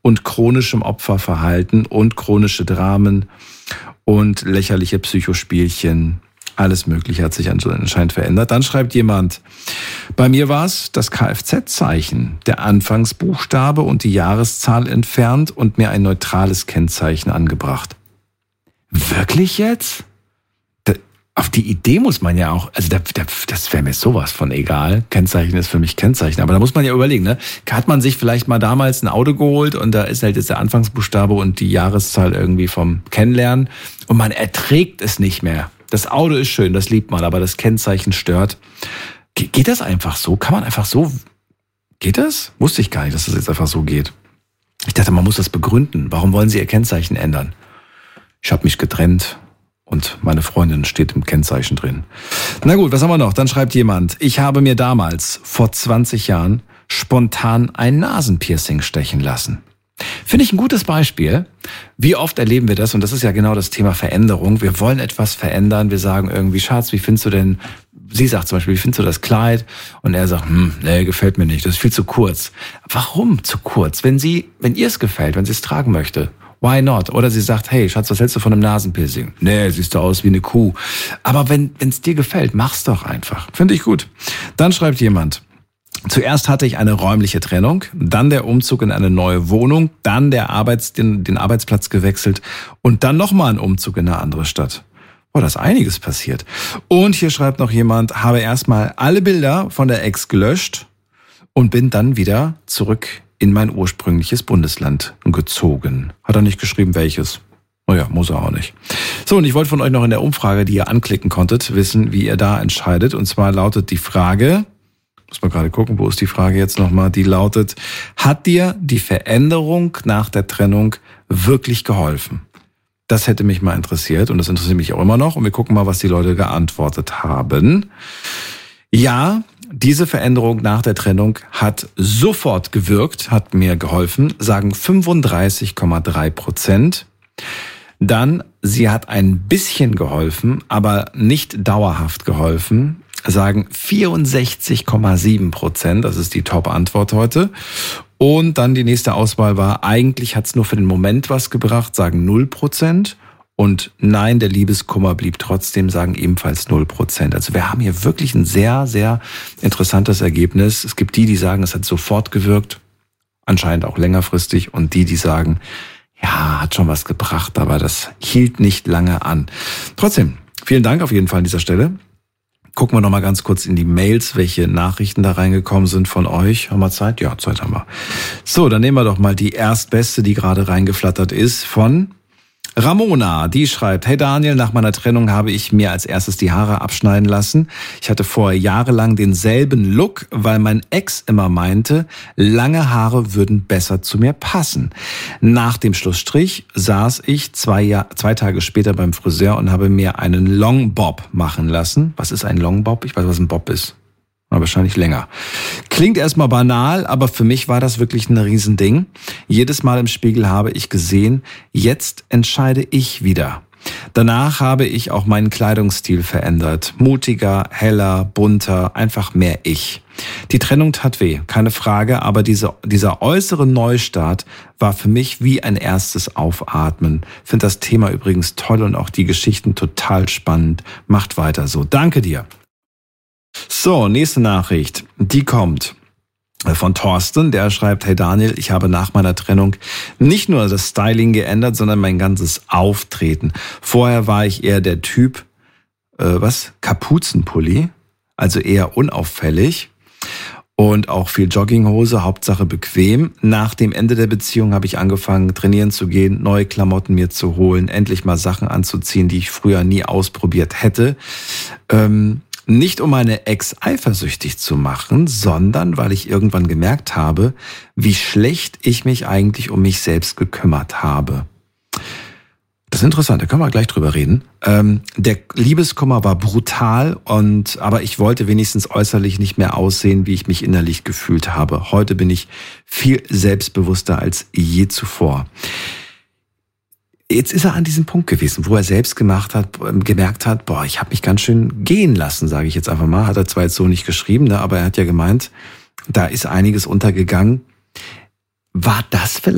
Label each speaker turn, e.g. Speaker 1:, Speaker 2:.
Speaker 1: und chronischem Opferverhalten und chronische Dramen und lächerliche Psychospielchen. Alles Mögliche hat sich anscheinend verändert. Dann schreibt jemand, bei mir war es das Kfz-Zeichen, der Anfangsbuchstabe und die Jahreszahl entfernt und mir ein neutrales Kennzeichen angebracht. Wirklich jetzt? Auf die Idee muss man ja auch, also das wäre mir sowas von egal. Kennzeichen ist für mich Kennzeichen. Aber da muss man ja überlegen, ne? Hat man sich vielleicht mal damals ein Auto geholt und da ist halt jetzt der Anfangsbuchstabe und die Jahreszahl irgendwie vom Kennenlernen und man erträgt es nicht mehr. Das Auto ist schön, das liebt man, aber das Kennzeichen stört. Geht das einfach so? Kann man einfach so? Geht das? Wusste ich gar nicht, dass das jetzt einfach so geht. Ich dachte, man muss das begründen. Warum wollen Sie Ihr Kennzeichen ändern? Ich habe mich getrennt. Und meine Freundin steht im Kennzeichen drin. Na gut, was haben wir noch? Dann schreibt jemand, ich habe mir damals, vor 20 Jahren, spontan ein Nasenpiercing stechen lassen. Finde ich ein gutes Beispiel. Wie oft erleben wir das? Und das ist ja genau das Thema Veränderung. Wir wollen etwas verändern. Wir sagen irgendwie, Schatz, wie findest du denn, sie sagt zum Beispiel, wie findest du das Kleid? Und er sagt, nee, gefällt mir nicht, das ist viel zu kurz. Warum zu kurz? Wenn ihr es gefällt, wenn sie es tragen möchte. Why not? Oder sie sagt, hey, Schatz, was hältst du von einem Nasenpiercing? Nee, siehst du aus wie eine Kuh. Aber wenn es dir gefällt, mach's doch einfach. Finde ich gut. Dann schreibt jemand, zuerst hatte ich eine räumliche Trennung, dann der Umzug in eine neue Wohnung, dann den Arbeitsplatz gewechselt und dann nochmal ein Umzug in eine andere Stadt. Boah, da ist einiges passiert. Und hier schreibt noch jemand, habe erstmal alle Bilder von der Ex gelöscht und bin dann wieder zurück in mein ursprüngliches Bundesland gezogen. Hat er nicht geschrieben, welches? Naja, muss er auch nicht. So, und ich wollte von euch noch in der Umfrage, die ihr anklicken konntet, wissen, wie ihr da entscheidet. Und zwar lautet die Frage, muss man gerade gucken, wo ist die Frage jetzt nochmal, die lautet, hat dir die Veränderung nach der Trennung wirklich geholfen? Das hätte mich mal interessiert und das interessiert mich auch immer noch. Und wir gucken mal, was die Leute geantwortet haben. Ja, diese Veränderung nach der Trennung hat sofort gewirkt, hat mir geholfen, sagen 35,3%. Dann, sie hat ein bisschen geholfen, aber nicht dauerhaft geholfen, sagen 64,7%. Das ist die Top-Antwort heute. Und dann die nächste Auswahl war, eigentlich hat es nur für den Moment was gebracht, sagen 0%. Und nein, der Liebeskummer blieb trotzdem, sagen ebenfalls 0%. Also wir haben hier wirklich ein sehr, sehr interessantes Ergebnis. Es gibt die sagen, es hat sofort gewirkt, anscheinend auch längerfristig. Und die sagen, ja, hat schon was gebracht, aber das hielt nicht lange an. Trotzdem, vielen Dank auf jeden Fall an dieser Stelle. Gucken wir noch mal ganz kurz in die Mails, welche Nachrichten da reingekommen sind von euch. Haben wir Zeit? Ja, Zeit haben wir. So, dann nehmen wir doch mal die erstbeste, die gerade reingeflattert ist, von Ramona, die schreibt, hey Daniel, nach meiner Trennung habe ich mir als erstes die Haare abschneiden lassen. Ich hatte vorher jahrelang denselben Look, weil mein Ex immer meinte, lange Haare würden besser zu mir passen. Nach dem Schlussstrich saß ich 2 Tage später beim Friseur und habe mir einen Long Bob machen lassen. Was ist ein Long Bob? Ich weiß, was ein Bob ist. Aber wahrscheinlich länger. Klingt erstmal banal, aber für mich war das wirklich ein Riesending. Jedes Mal im Spiegel habe ich gesehen, jetzt entscheide ich wieder. Danach habe ich auch meinen Kleidungsstil verändert. Mutiger, heller, bunter, einfach mehr ich. Die Trennung tat weh, keine Frage, aber dieser äußere Neustart war für mich wie ein erstes Aufatmen. Finde das Thema übrigens toll und auch die Geschichten total spannend. Macht weiter so. Danke dir. So, nächste Nachricht, die kommt von Thorsten, der schreibt, hey Daniel, ich habe nach meiner Trennung nicht nur das Styling geändert, sondern mein ganzes Auftreten. Vorher war ich eher der Typ, Kapuzenpulli, also eher unauffällig und auch viel Jogginghose, Hauptsache bequem. Nach dem Ende der Beziehung habe ich angefangen, trainieren zu gehen, neue Klamotten mir zu holen, endlich mal Sachen anzuziehen, die ich früher nie ausprobiert hätte. Nicht um meine Ex eifersüchtig zu machen, sondern weil ich irgendwann gemerkt habe, wie schlecht ich mich eigentlich um mich selbst gekümmert habe. Das ist interessant, da können wir gleich drüber reden. Der Liebeskummer war brutal, aber ich wollte wenigstens äußerlich nicht mehr aussehen, wie ich mich innerlich gefühlt habe. Heute bin ich viel selbstbewusster als je zuvor. Jetzt ist er an diesem Punkt gewesen, wo er selbst gemerkt hat, ich habe mich ganz schön gehen lassen, sage ich jetzt einfach mal. Hat er zwar jetzt so nicht geschrieben, ne, aber er hat ja gemeint, da ist einiges untergegangen. War das vielleicht